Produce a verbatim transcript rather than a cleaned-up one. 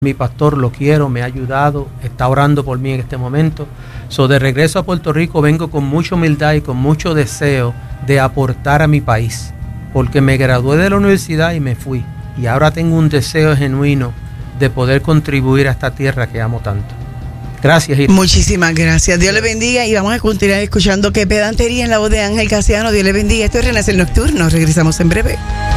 Mi pastor lo quiero, me ha ayudado, está orando por mí en este momento. So, de regreso a Puerto Rico vengo con mucha humildad y con mucho deseo de aportar a mi país, porque me gradué de la universidad y me fui. Y ahora tengo un deseo genuino de poder contribuir a esta tierra que amo tanto. Gracias, Hilda. Muchísimas gracias. Dios le bendiga y vamos a continuar escuchando Qué Pedantería en la voz de Ángel Casiano. Dios le bendiga. Esto es Renacer Nocturno. Regresamos en breve.